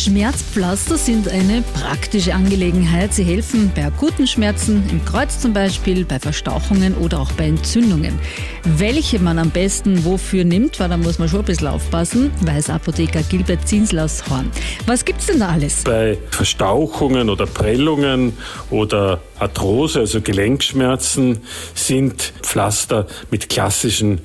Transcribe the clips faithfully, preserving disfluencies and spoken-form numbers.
Schmerzpflaster sind eine praktische Angelegenheit. Sie helfen bei akuten Schmerzen, im Kreuz zum Beispiel, bei Verstauchungen oder auch bei Entzündungen. Welche man am besten wofür nimmt, weil da muss man schon ein bisschen aufpassen, weiß Apotheker Gilbert Zinsler aus Horn. Was gibt's denn da alles? Bei Verstauchungen oder Prellungen oder Arthrose, also Gelenkschmerzen, sind Pflaster mit klassischen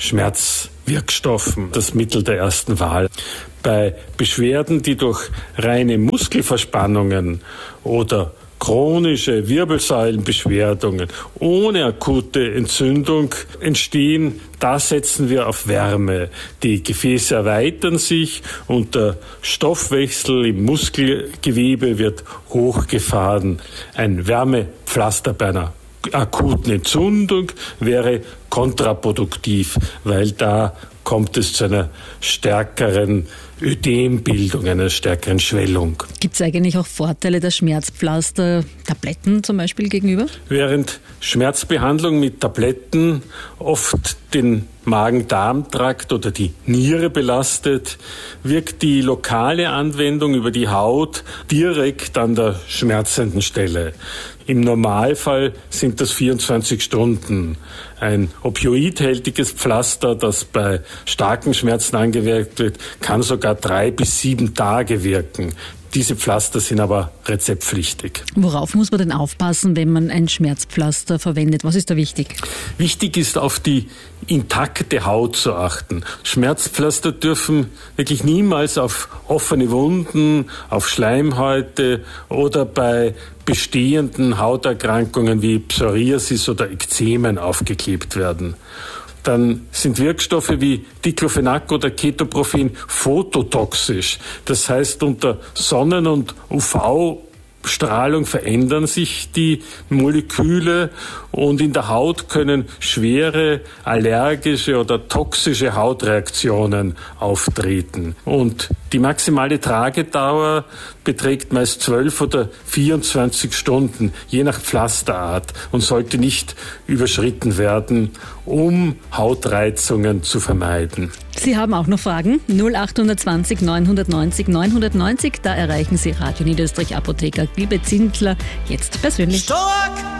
Schmerzwirkstoffen das Mittel der ersten Wahl. Bei Beschwerden, die durch reine Muskelverspannungen oder chronische Wirbelsäulenbeschwerden ohne akute Entzündung entstehen, da setzen wir auf Wärme. Die Gefäße erweitern sich und der Stoffwechsel im Muskelgewebe wird hochgefahren. Ein Wärmepflaster bei einer akuten Entzündung wäre kontraproduktiv, weil da kommt es zu einer stärkeren Ödembildung, einer stärkeren Schwellung. Gibt es eigentlich auch Vorteile der Schmerzpflaster Tabletten zum Beispiel gegenüber? Während Schmerzbehandlung mit Tabletten oft den Magen-Darm-Trakt oder die Niere belastet, wirkt die lokale Anwendung über die Haut direkt an der schmerzenden Stelle. Im Normalfall sind das vierundzwanzig Stunden. Ein opioidhaltiges Pflaster, das bei starken Schmerzen angewendet wird, kann sogar drei bis sieben Tage wirken. Diese Pflaster sind aber rezeptpflichtig. Worauf muss man denn aufpassen, wenn man ein Schmerzpflaster verwendet? Was ist da wichtig? Wichtig ist, auf die intakte Haut zu achten. Schmerzpflaster dürfen wirklich niemals auf offene Wunden, auf Schleimhäute oder bei bestehenden Hauterkrankungen wie Psoriasis oder Ekzemen aufgeklebt werden. Dann sind Wirkstoffe wie Diclofenac oder Ketoprofen phototoxisch. Das heißt, unter Sonnen- und U V-Strahlung verändern sich die Moleküle und in der Haut können schwere allergische oder toxische Hautreaktionen auftreten. Und die maximale Tragedauer beträgt meist zwölf oder vierundzwanzig Stunden, je nach Pflasterart, und sollte nicht überschritten werden, um Hautreizungen zu vermeiden. Sie haben auch noch Fragen? null acht zwanzig neunhundertneunzig neunhundertneunzig, da erreichen Sie Radio Niederösterreich Apotheker Gilbert Zinsler jetzt persönlich. Stark!